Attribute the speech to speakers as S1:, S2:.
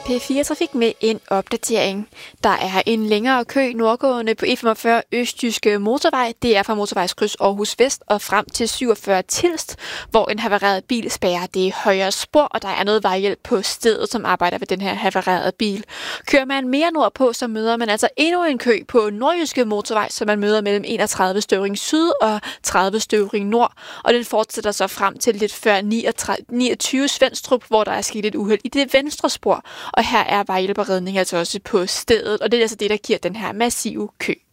S1: P4 Trafik med en opdatering. Der er en længere kø nordgående på E45 Østjyske Motorvej. Det er fra motorvejskryds Aarhus Vest og frem til 47 Tilst, hvor en havareret bil spærrer det højre spor, og der er noget vejhjælp på stedet, som arbejder ved den her havarerede bil. Kører man mere nordpå, så møder man altså endnu en kø på Nordjyske Motorvej, som man møder mellem 31 Støvring Syd og 30 Støvring Nord, og den fortsætter så frem til lidt før 29 Svendstrup, hvor der er sket et uheld i det venstre spor. Og her er vejhjælp og redning altså også på stedet, og det er altså det, der giver den her massive kø.